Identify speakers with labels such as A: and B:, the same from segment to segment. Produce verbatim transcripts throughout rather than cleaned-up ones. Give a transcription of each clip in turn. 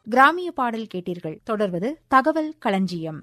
A: கிராமிய பாடல் கேட்டீர்கள். தொடர்வது தகவல் களஞ்சியம்.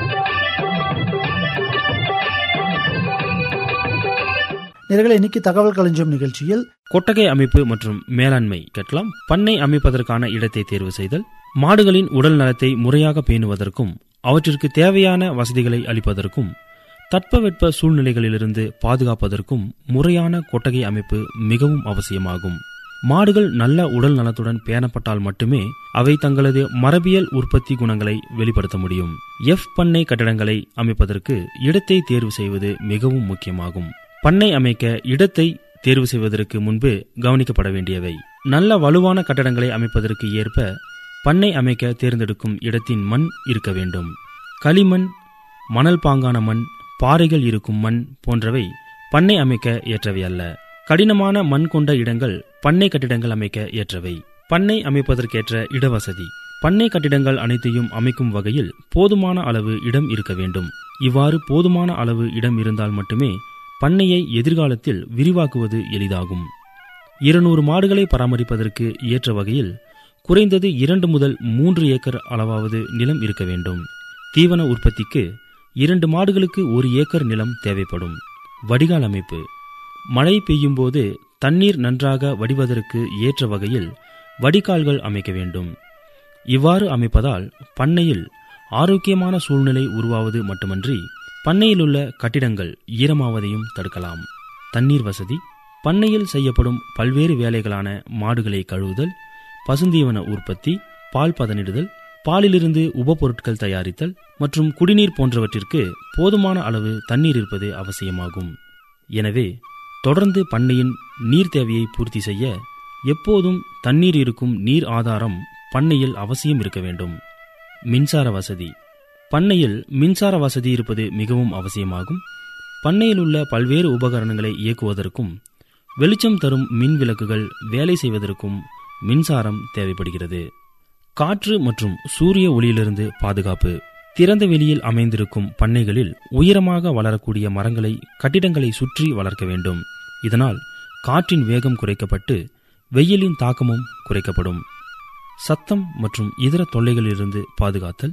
B: நேயர்களே, இன்னைக்கு தகவல் களஞ்சியம் நிகழ்ச்சியில்
C: கொட்டகை அமைப்பு மற்றும் மேலாண்மை கேட்கலாம். பண்ணை அமைப்பதற்கான இடத்தை தேர்வு செய்தல், மாடுகளின் உடல் நலத்தை முறையாக பேணுவதற்கும் அவற்றிற்கு தேவையான வசதிகளை அளிப்பதற்கும் தட்பவெட்ப சூழ்நிலைகளிலிருந்து பாதுகாப்பதற்கும் முறையான கொட்டகை அமைப்பு மிகவும் அவசியமாகும். மாடுகள் நல்ல உடல் நலத்துடன் பேணப்பட்டால் மட்டுமே அவை தங்களது மரபியல் உற்பத்தி குணங்களை வெளிப்படுத்த முடியும். எஃப் பண்ணை கட்டடங்களை அமைப்பதற்கு இடத்தை தேர்வு செய்வது மிகவும் முக்கியமாகும். பண்ணை அமைக்க இடத்தை தேர்வு செய்வதற்கு முன்பு கவனிக்கப்பட வேண்டியவை: நல்ல வலுவான கட்டடங்களை அமைப்பதற்கு ஏற்ப பண்ணை அமைக்க தேர்ந்தெடுக்கும் இடத்தின் மண் இருக்க வேண்டும். களிமண், மணல் பாங்கான மண், பாறைகள் இருக்கும் மண் போன்றவை பண்ணை அமைக்க ஏற்றவை அல்ல. கடினமான மண் கொண்ட இடங்கள் பண்ணை கட்டிடங்கள் அமைக்க ஏற்றவை. பண்ணை அமைப்பதற்கேற்ற இடவசதி: பண்ணை கட்டிடங்கள் அனைத்தையும் அமைக்கும் வகையில் போதுமான அளவு இடம் இருக்க வேண்டும். இவ்வாறு போதுமான அளவு இடம் இருந்தால் மட்டுமே பண்ணையை எதிர்காலத்தில் விரிவாக்குவது எளிதாகும். இருநூறு மாடுகளை பராமரிப்பதற்கு ஏற்ற வகையில் குறைந்தது இரண்டு முதல் மூன்று ஏக்கர் அளவாவது நிலம் இருக்க வேண்டும். தீவன உற்பத்திக்கு இரண்டு மாடுகளுக்கு ஒரு ஏக்கர் நிலம் தேவைப்படும். வடிகால் அமைப்பு: மழை பெய்யும் போது தண்ணீர் நன்றாக வடிவதற்கு ஏற்ற வகையில் வடிகால்கள் அமைக்க வேண்டும். இவ்வாறு அமைப்பதால் பண்ணையில் ஆரோக்கியமான சூழ்நிலை உருவாவது மட்டுமன்றி பண்ணையிலுள்ள கட்டிடங்கள் ஈரமாவதையும் தடுக்கலாம். தண்ணீர் வசதி: பண்ணையில் செய்யப்படும் பல்வேறு வேலைகளான மாடுகளை கழுவுதல், பசுந்தீவன உற்பத்தி, பால் பதனிடுதல், பாலிலிருந்து உபப்பொருட்கள் தயாரித்தல் மற்றும் குடிநீர் போன்றவற்றிற்கு போதுமான அளவு தண்ணீர் இருப்பது அவசியமாகும். எனவே தொடர்ந்து பண்ணையின் நீர் தேவையை பூர்த்தி செய்ய எப்போதும் தண்ணீர் இருக்கும் நீர் ஆதாரம் பண்ணையில் அவசியம் இருக்க வேண்டும். மின்சார வசதி: பண்ணையில் மின்சார வசதி இருப்பது மிகவும் அவசியமாகும். பண்ணையில் உள்ள பல்வேறு உபகரணங்களை இயக்குவதற்கும் வெளிச்சம் தரும் மின் விளக்குகள் வேலை செய்வதற்கும் மின்சாரம் தேவைப்படுகிறது. காற்று மற்றும் சூரிய ஒளியிலிருந்து பாதுகாப்பு: திறந்த வெளியில் அமைந்திருக்கும் பண்ணைகளில் உயரமாக வளரக்கூடிய மரங்களை கட்டிடங்களை சுற்றி வளர்க்க வேண்டும். இதனால் காற்றின் வேகம் குறைக்கப்பட்டு வெயிலின் தாக்கமும் குறைக்கப்படும். சத்தம் மற்றும் இதர தொல்லைகளிலிருந்து பாதுகாத்தல்: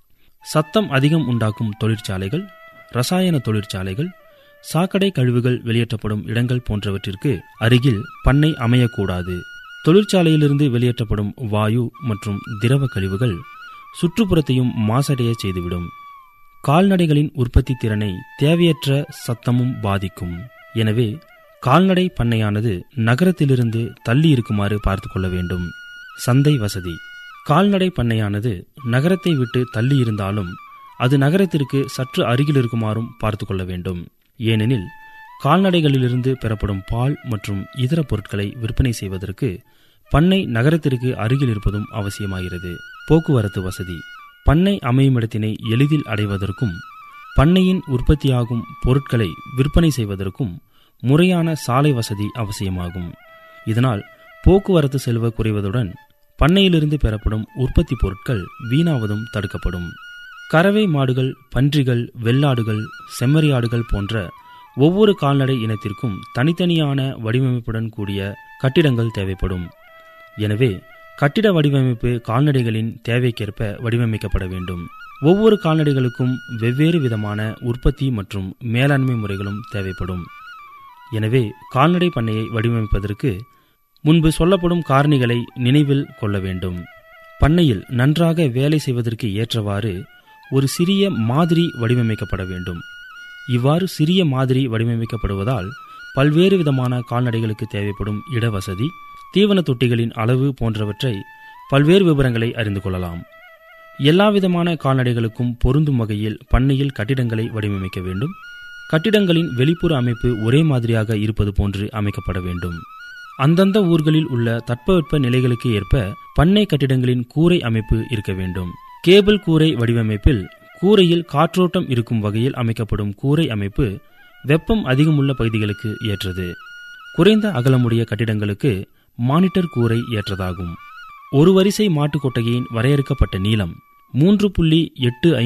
C: சத்தம் அதிகம் உண்டாக்கும் தொழிற்சாலைகள், ரசாயன தொழிற்சாலைகள், சாக்கடை கழிவுகள் வெளியேற்றப்படும் இடங்கள் போன்றவற்றிற்கு அருகில் பண்ணை அமையக்கூடாது. தொழிற்சாலையிலிருந்து வெளியேற்றப்படும் வாயு மற்றும் திரவ கழிவுகள் சுற்றுப்புறத்தையும் மாசடைய செய்துவிடும். கால்நடைகளின் உற்பத்தி திறனை தேவையற்ற சத்தமும் பாதிக்கும். எனவே கால்நடை பண்ணையானது நகரத்திலிருந்து தள்ளி இருக்குமாறு பார்த்து கொள்ள வேண்டும். சந்தை வசதி: கால்நடை பண்ணையானது நகரத்தை விட்டு தள்ளி இருந்தாலும் அது நகரத்திற்கு சற்று அருகில் இருக்குமாறும் பார்த்து கொள்ள வேண்டும். ஏனெனில் கால்நடைகளிலிருந்து பெறப்படும் பால் மற்றும் இதர பொருட்களை விற்பனை செய்வதற்கு பண்ணை நகரத்திற்கு அருகில் இருப்பதும் அவசியமாகிறது. போக்குவரத்து வசதி: பண்ணை அமையும் இடத்தினை எளிதில் அடைவதற்கும் பண்ணையின் உற்பத்தியாகும் பொருட்களை விற்பனை செய்வதற்கும் முறையான சாலை வசதி அவசியமாகும். இதனால் போக்குவரத்து செலவு குறைவதுடன் பண்ணையிலிருந்து பெறப்படும் உற்பத்தி பொருட்கள் வீணாவதும் தடுக்கப்படும். கறவை மாடுகள், பன்றிகள், வெள்ளாடுகள், செம்மறியாடுகள் போன்ற ஒவ்வொரு கால்நடை இனத்திற்கும் தனித்தனியான வடிவமைப்புடன் கூடிய கட்டிடங்கள் தேவைப்படும். எனவே கட்டிட வடிவமைப்பு கால்நடைகளின் தேவைக்கேற்ப வடிவமைக்கப்பட வேண்டும். ஒவ்வொரு கால்நடைகளுக்கும் வெவ்வேறு விதமான உற்பத்தி மற்றும் மேலாண்மை முறைகளும் தேவைப்படும். எனவே கால்நடை பண்ணையை வடிவமைப்பதற்கு முன்பு சொல்லப்படும் காரணிகளை நினைவில் கொள்ள வேண்டும். பண்ணையில் நன்றாக வேலை செய்வதற்கு ஏற்றவாறு ஒரு சிறிய மாதிரி வடிவமைக்கப்பட வேண்டும். இவ்வாறு சிறிய மாதிரி வடிவமைக்கப்படுவதால் பல்வேறு விதமான கால்நடைகளுக்கு தேவைப்படும் இடவசதி, தீவன தொட்டிகளின் அளவு போன்றவற்றை பல்வேறு விவரங்களை அறிந்து கொள்ளலாம். எல்லாவிதமான கால்நடைகளுக்கும் பொருந்தும் வகையில் பண்ணையில் கட்டிடங்களை வடிவமைக்க வேண்டும். கட்டிடங்களின் வெளிப்புற அமைப்பு ஒரே மாதிரியாக இருப்பது போன்று அமைக்கப்பட வேண்டும். அந்தந்த ஊர்களில் உள்ள தட்பவெட்ப நிலைகளுக்கு ஏற்ப பண்ணை கட்டிடங்களின் கூரை அமைப்பு இருக்க வேண்டும். கேபிள் கூரை வடிவமைப்பில் கூரையில் காற்றோட்டம் இருக்கும் வகையில் அமைக்கப்படும் கூரை அமைப்பு வெப்பம் அதிகமுள்ள பகுதிகளுக்கு ஏற்றது. குறைந்த அகலமுடைய கட்டிடங்களுக்கு மானிட்டர் கூரை ஏற்றதாகும். ஒரு வரிசை மாட்டு கொட்டகையின் வரையறுக்கப்பட்ட நீளம் மூன்று புள்ளி எட்டு